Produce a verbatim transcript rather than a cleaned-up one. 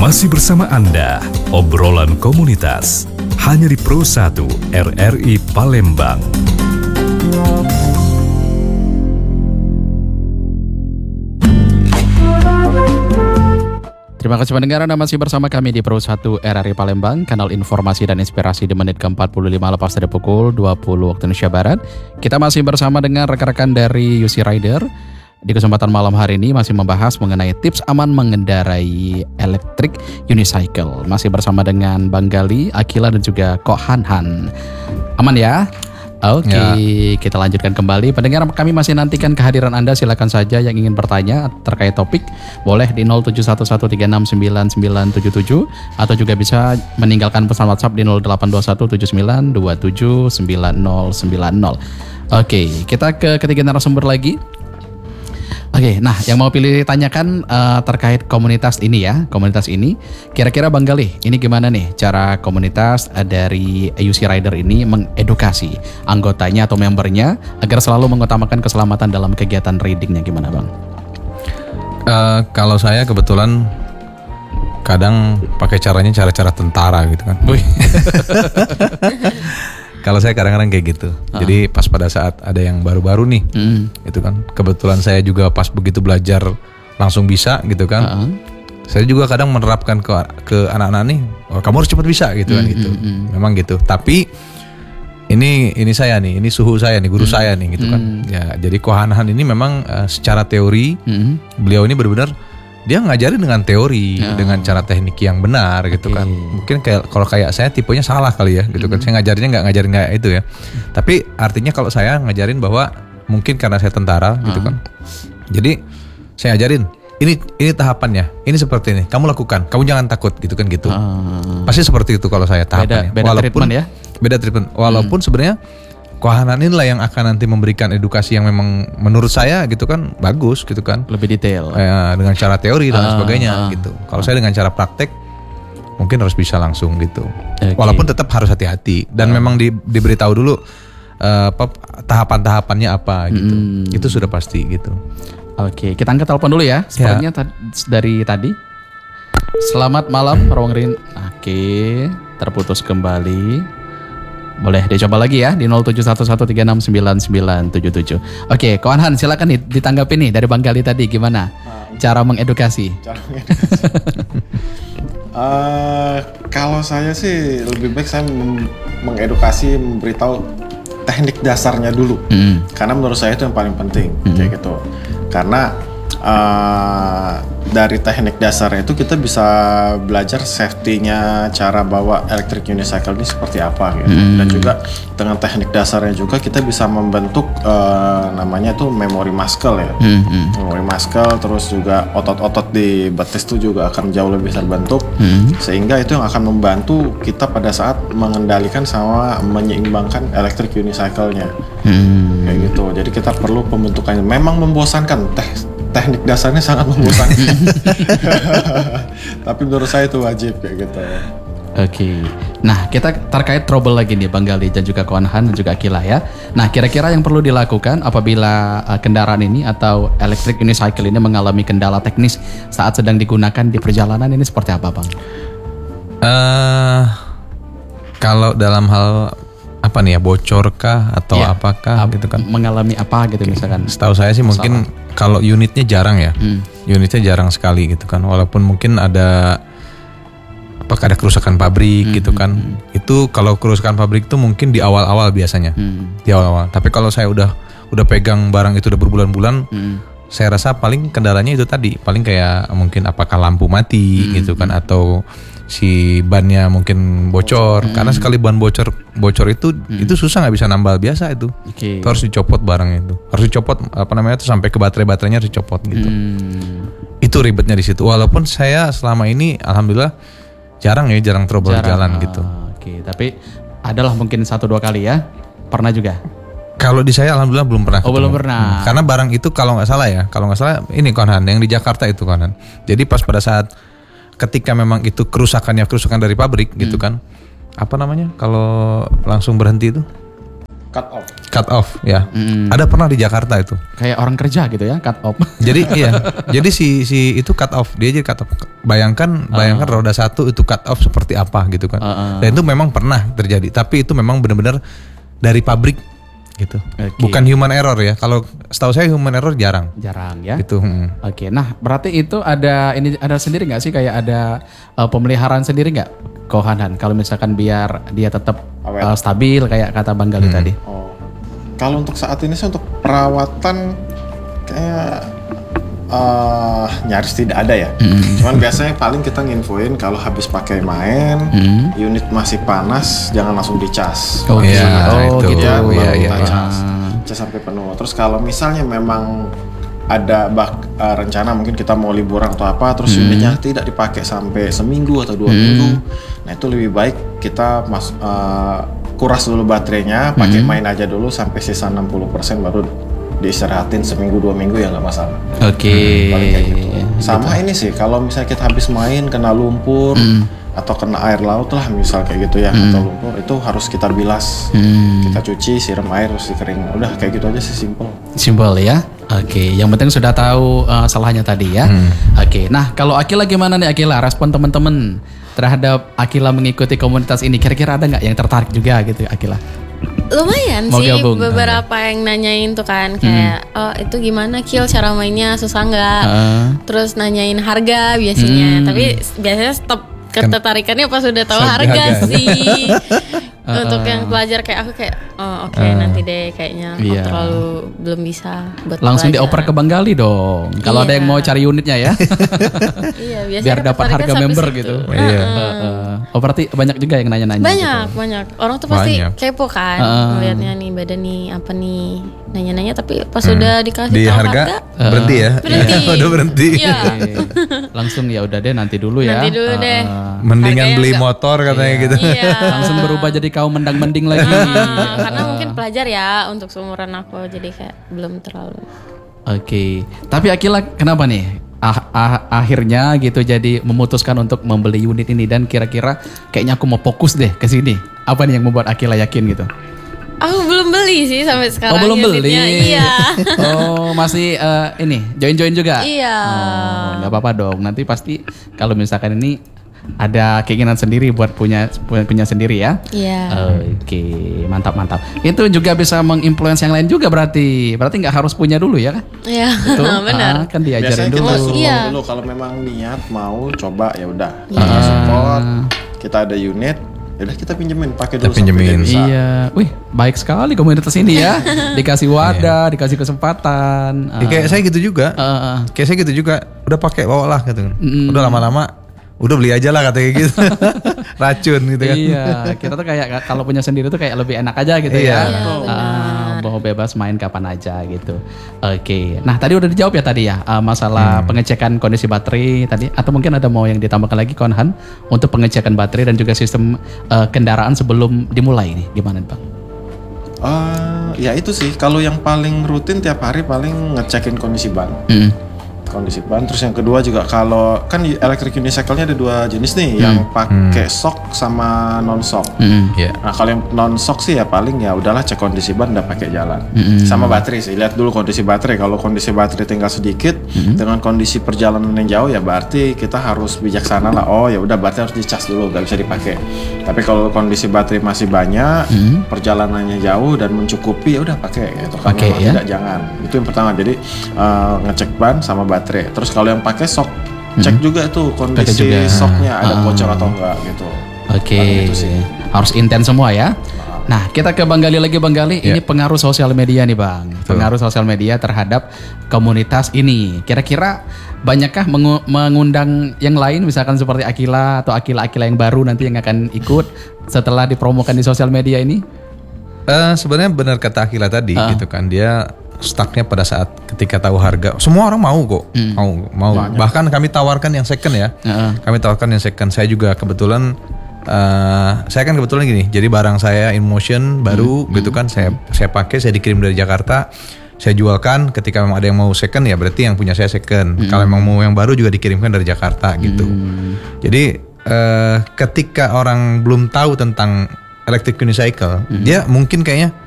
Masih bersama Anda, obrolan komunitas, hanya di Pro satu R R I Palembang. Terima kasih pendengar, Anda masih bersama kami di Pro satu R R I Palembang, kanal informasi dan inspirasi di menit ke empat puluh lima lepas dari pukul dua puluh waktu Indonesia Barat. Kita masih bersama dengan rekan-rekan dari U C Rider. Di kesempatan malam hari ini masih membahas mengenai tips aman mengendarai elektrik unicycle. Masih bersama dengan Bang Gali, Akila dan juga Ko Han Han. Aman ya? Oke, okay, ya. Kita lanjutkan kembali. Pendengar, kami masih nantikan kehadiran Anda. Silakan saja yang ingin bertanya terkait topik, boleh di nol tujuh satu satu tiga enam sembilan sembilan tujuh tujuh atau juga bisa meninggalkan pesan WhatsApp di nol delapan dua satu tujuh sembilan dua tujuh sembilan nol sembilan nol. Oke, okay, kita ke ketiga narasumber lagi. Oke, okay, nah yang mau pilih tanyakan uh, terkait komunitas ini ya, komunitas ini. Kira-kira Bang Galih, ini gimana nih cara komunitas uh, dari U C Rider ini mengedukasi anggotanya atau membernya agar selalu mengutamakan keselamatan dalam kegiatan ridingnya, gimana Bang? Uh, kalau saya kebetulan kadang pakai caranya cara-cara tentara gitu kan. Kalau saya kadang-kadang kayak gitu. Uh. Jadi pas pada saat ada yang baru-baru nih, mm. gitu kan. Kebetulan saya juga pas begitu belajar langsung bisa gitu kan. Uh. Saya juga kadang menerapkan ke ke anak-anak nih, oh, kamu harus cepat bisa gitu kan, mm, gitu. Mm, mm. Memang gitu. Tapi ini ini saya nih, ini suhu saya nih, guru mm. saya nih gitu mm. kan. Ya, jadi Ko Han Han ini memang uh, secara teori mm. beliau ini benar-benar dia ngajarin dengan teori, oh. dengan cara teknik yang benar gitu okay. kan. Mungkin kayak kalau kayak saya tipenya salah kali ya gitu kan. Mm. Saya ngajarinnya nggak ngajarin kayak itu ya. Mm. Tapi artinya kalau saya ngajarin bahwa mungkin karena saya tentara uh. gitu kan. Jadi saya ajarin ini ini tahapannya, ini seperti ini. Kamu lakukan, kamu jangan takut gitu kan gitu. Uh. Pasti seperti itu kalau saya tahapannya. Beda, beda walaupun treatment ya. Beda treatment. Walaupun mm. sebenarnya Ko Han Han inilah yang akan nanti memberikan edukasi yang memang menurut saya gitu kan bagus gitu kan, lebih detail eh, dengan cara teori dan uh, sebagainya uh, gitu. Kalau uh. saya dengan cara praktek mungkin harus bisa langsung gitu. Okay. Walaupun tetap harus hati-hati dan uh. memang di, diberitahu dulu uh, tahapan-tahapannya apa gitu. Mm. Itu sudah pasti gitu. Oke, okay. Kita angkat telepon dulu ya. Sepertinya ya. T- dari tadi. Selamat malam, Ruang Rin. Oke, okay. Terputus kembali. Boleh dicoba lagi ya di nol tujuh satu satu tiga enam sembilan sembilan tujuh tujuh. Oke, Ko Han Han silakan nih ditanggapi nih dari Bang Gali tadi gimana nah, cara mengedukasi. Cara mengedukasi. uh, kalau saya sih lebih baik saya mem- mengedukasi, memberitahu teknik dasarnya dulu. Mm. Karena menurut saya itu yang paling penting, mm. kayak gitu. Karena uh, dari teknik dasarnya itu kita bisa belajar safety-nya, cara bawa electric unicycle ini seperti apa gitu. Mm. Dan juga dengan teknik dasarnya juga kita bisa membentuk uh, namanya tuh memory muscle ya. Mm. Memory muscle, terus juga otot-otot di betis itu juga akan jauh lebih terbentuk. Mm. Sehingga itu yang akan membantu kita pada saat mengendalikan sama menyeimbangkan electric unicycle-nya. Mm. Kayak gitu. Jadi kita perlu pembentukannya. Memang membosankan teh teknik dasarnya sangat membosankan. Tapi menurut saya itu wajib kayak gitu. Oke. Okay. Nah, kita terkait trouble lagi nih Bang Gali dan juga Ko Han Han dan juga Akila ya. Nah, kira-kira yang perlu dilakukan apabila uh, kendaraan ini atau electric unicycle ini mengalami kendala teknis saat sedang digunakan di perjalanan ini seperti apa, Bang? Uh, kalau dalam hal apa nih ya, bocorkah atau ya, apakah ap- gitu kan? Mengalami apa gitu okay. misalkan? Setahu saya sih mungkin salah. Kalau unitnya jarang ya, hmm. unitnya jarang sekali gitu kan. Walaupun mungkin ada apa ada kerusakan pabrik hmm. gitu kan. Hmm. Itu kalau kerusakan pabrik itu mungkin di awal-awal biasanya, hmm. di awal-awal. Tapi kalau saya udah udah pegang barang itu udah berbulan-bulan, hmm. saya rasa paling kendalanya itu tadi, paling kayak mungkin apakah lampu mati hmm. gitu kan, atau si bannya mungkin bocor. Hmm. Karena sekali ban bocor bocor itu hmm. itu susah, nggak bisa nambal biasa itu. Okay. Itu harus dicopot barangnya itu. Harus dicopot apa namanya itu sampai ke baterai-baterainya harus dicopot gitu. Hmm. Itu ribetnya di situ. Walaupun saya selama ini alhamdulillah jarang ya, jarang trouble jalan gitu. Oke, okay. Tapi adalah mungkin satu dua kali ya. Pernah juga? Kalau di saya alhamdulillah belum pernah. Oh, ketemu. Belum pernah. Hmm. Karena barang itu kalau nggak salah ya, kalau nggak salah ini Ko Han Han yang di Jakarta itu Ko Han Han. Jadi pas pada saat ketika memang itu kerusakannya kerusakan dari pabrik hmm. gitu kan, apa namanya kalau langsung berhenti itu? Cut off. cut off ya. Mm. Ada pernah di Jakarta itu. Kayak orang kerja gitu ya, cut off. Jadi iya, jadi si si itu cut off, dia jadi cut off. Bayangkan bayangkan roda satu itu cut off seperti apa gitu kan. Uh-uh. Dan itu memang pernah terjadi, tapi itu memang benar-benar dari pabrik gitu. Okay. Bukan human error ya. Kalau setahu saya human error jarang. Jarang ya. Gitu. hmm. Oke, nah berarti itu ada ini ada sendiri nggak sih kayak ada uh, pemeliharaan sendiri nggak, Kohanan? Kalau misalkan biar dia tetap uh, stabil kayak kata Bang Gali Hmm. tadi. Oh, kalau untuk saat ini sih untuk perawatan kayak uh, nyaris tidak ada ya. Mm. Cuman biasanya paling kita nginfoin kalau habis pakai main, Mm. unit masih panas, jangan langsung dicas. Oh, Iya, oh itu. gitu. Ya, baru Iya, iya, kita iya. cas, cas sampai penuh. Terus kalau misalnya memang ada bak, uh, rencana mungkin kita mau liburan atau apa, terus Hmm. unitnya tidak dipakai sampai seminggu atau dua Hmm. minggu, nah itu lebih baik kita mas, uh, kuras dulu baterainya, pakai Hmm. main aja dulu sampai sisa enam puluh persen baru diistirahatin seminggu dua minggu ya nggak masalah. Oke. Paling kayak gitu. Sama ini sih kalau misalnya kita habis main kena lumpur Hmm. atau kena air laut lah misal kayak gitu ya, atau lumpur itu harus kita bilas. Hmm. Kita cuci, siram air, terus dikering. Udah kayak gitu aja sih, simple. Simpel ya. Oke, yang penting sudah tahu uh, salahnya tadi ya. Hmm. Oke, nah kalau Akila gimana nih Akila? Respon teman-teman terhadap Akila mengikuti komunitas ini, kira-kira ada nggak yang tertarik juga gitu Akila? Lumayan Mau sih gabung? beberapa yang nanyain tuh kan kayak oh itu gimana Kil cara mainnya susah nggak? Uh, Terus nanyain harga biasanya. Hmm. Tapi biasanya stop ketertarikannya pas udah tahu Harga, harga harga. sih. Uh-uh. Untuk yang pelajar kayak aku kayak oh oke Uh. nanti deh kayaknya aku Iya. terlalu belum bisa buat langsung pelajaran. dioper ke Bang Gali dong. Kalau ada Iya. yang mau cari unitnya ya, Iya, biasanya biar dapat ketertarikan harga sampai member situ. gitu. Iya. Uh-uh. Oh berarti banyak juga yang nanya-nanya. Banyak, gitu. banyak. Orang tuh pasti Banyak. kepo kan Uh. ngeliatnya nih badan nih apa nih nanya-nanya tapi pas udah dikasih Di tahu harga, harga, berhenti ya. Berhenti. Udah berhenti. Iya. Oke. Langsung ya udah deh nanti dulu ya. Nanti dulu deh. Uh-uh. Mendingan Harganya beli enggak- motor katanya gitu. Iya. Langsung berubah jadi kaum mendang-mending lagi. Ah, karena mungkin pelajar ya untuk seumuran aku jadi kayak belum terlalu. Oke, tapi Akila kenapa nih ah, ah- akhirnya gitu jadi memutuskan untuk membeli unit ini dan kira-kira kayaknya aku mau fokus deh ke sini. Apa nih yang membuat Akila yakin gitu? Aku belum beli sih sampai sekarang. Oh belum beli? unitnya. Iya. Oh masih eh, ini join-join juga? Iya. Oh nggak apa-apa dong. Nanti pasti kalau misalkan ini ada keinginan sendiri buat punya punya, punya sendiri ya. Iya. Oke, mantap mantap. Itu juga bisa menginfluence yang lain juga berarti. Berarti nggak harus punya dulu ya kan? Iya. Betul. Benar. Ah, kan diajarin Biasanya dulu. kita suruh Iya. dulu kalau memang niat mau coba ya udah. Iya. Kita support. Kita ada unit, ya udah kita pinjemin, pakai Kita dulu sampai pinjemin. dia bisa. Iya, wih baik sekali komunitas ini ya. Dikasih wadah, dikasih kesempatan. Ya, kayak saya gitu juga. Ah, ah, ah. Kayak saya gitu juga. Udah pakai bawa lah gitu. Mm. Udah lama-lama udah beli aja lah katanya gitu. Racun gitu kan. Iya, kita tuh kayak kalau punya sendiri tuh kayak lebih enak aja gitu Iya. ya. Iya, Ah, mau bebas main kapan aja gitu. Oke, nah tadi udah dijawab ya tadi ya ah, masalah pengecekan kondisi baterai tadi, atau mungkin ada mau yang ditambahkan lagi Konhan untuk pengecekan baterai dan juga sistem eh, kendaraan sebelum dimulai nih, gimana Bang? Eh, ya itu sih kalau yang paling rutin tiap hari paling ngecekin kondisi ban. Mm. Kondisi ban. Terus yang kedua juga kalau kan electric unicycle-nya ada dua jenis nih, yang pakai shock sama non shock. Mm. Iya. Nah kalau yang non shock sih ya paling ya udahlah cek kondisi ban udah pakai jalan. Mm-mm. Sama baterai sih, lihat dulu kondisi baterai. Kalau kondisi baterai tinggal sedikit dengan kondisi perjalanan yang jauh ya berarti kita harus bijaksana lah. Oh ya udah berarti harus dicas dulu, nggak bisa dipakai. Tapi kalau kondisi baterai masih banyak, perjalanannya jauh dan mencukupi ya udah pakai gitu. Kalau Pakai, memang ya. tidak jangan. Itu yang pertama. Jadi eh, ngecek ban sama baterai. Terus kalau yang pakai shock, cek juga tuh kondisi juga. shocknya ada Ah. bocor atau enggak gitu. Oke, Paling itu sih. harus intens semua ya. Nah, kita ke Bang Gali lagi, Bang Gali. Ini pengaruh sosial media nih, Bang. Pengaruh sosial media terhadap komunitas ini. Kira-kira banyakkah mengu- mengundang yang lain, misalkan seperti Akila atau Akila-Akila yang baru nanti yang akan ikut setelah dipromokan di sosial media ini? Eh, sebenarnya benar kata Akila tadi Ah. gitu kan, dia stucknya pada saat ketika tahu harga. Semua orang mau kok, mau mau. Bahkan kami tawarkan yang second ya. Heeh. Kami tawarkan yang second. Saya juga kebetulan, eh, saya kan kebetulan gini. Jadi barang saya InMotion baru gitu kan, saya saya pakai, saya dikirim dari Jakarta. Saya jualkan. Ketika memang ada yang mau second ya berarti yang punya saya second. Kalau memang mau yang baru juga dikirimkan dari Jakarta gitu. Jadi eh, ketika orang belum tahu tentang electric unicycle, dia mungkin kayaknya